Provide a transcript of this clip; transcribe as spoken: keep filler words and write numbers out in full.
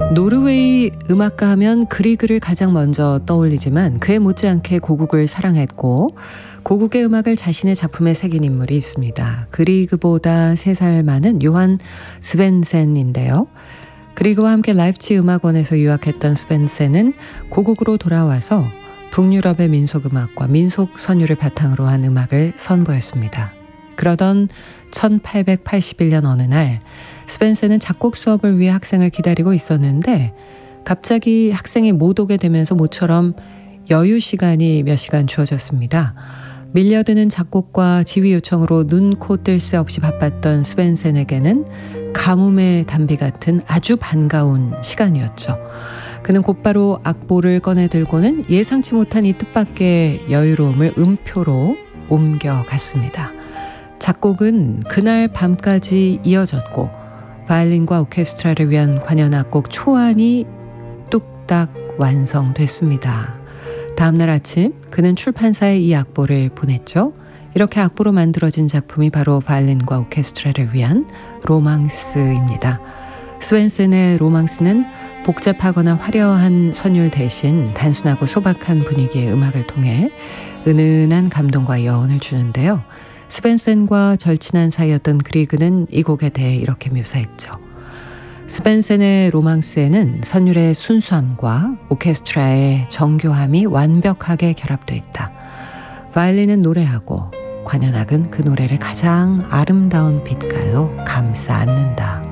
노르웨이 음악가 하면 그리그를 가장 먼저 떠올리지만 그에 못지않게 고국을 사랑했고 고국의 음악을 자신의 작품에 새긴 인물이 있습니다. 그리그보다 세 살 많은 요한 스벤센인데요. 그리그와 함께 라이프치 음악원에서 유학했던 스벤센은 고국으로 돌아와서 북유럽의 민속음악과 민속 선율을 바탕으로 한 음악을 선보였습니다. 그러던 천팔백팔십일 년 어느 날 스펜센은 작곡 수업을 위해 학생을 기다리고 있었는데 갑자기 학생이 못 오게 되면서 모처럼 여유 시간이 몇 시간 주어졌습니다. 밀려드는 작곡과 지휘 요청으로 눈, 코, 뜰 새 없이 바빴던 스펜센에게는 가뭄의 단비 같은 아주 반가운 시간이었죠. 그는 곧바로 악보를 꺼내 들고는 예상치 못한 이 뜻밖의 여유로움을 음표로 옮겨갔습니다. 작곡은 그날 밤까지 이어졌고 바이올린과 오케스트라를 위한 관현 악곡 초안이 뚝딱 완성됐습니다. 다음날 아침 그는 출판사에 이 악보를 보냈죠. 이렇게 악보로 만들어진 작품이 바로 바이올린과 오케스트라를 위한 로망스입니다. 스웬센의 로망스는 복잡하거나 화려한 선율 대신 단순하고 소박한 분위기의 음악을 통해 은은한 감동과 여운을 주는데요. 스펜센과 절친한 사이였던 그리그는 이 곡에 대해 이렇게 묘사했죠. 스펜센의 로망스에는 선율의 순수함과 오케스트라의 정교함이 완벽하게 결합되어 있다. 바이올린은 노래하고 관현악은 그 노래를 가장 아름다운 빛깔로 감싸 안는다.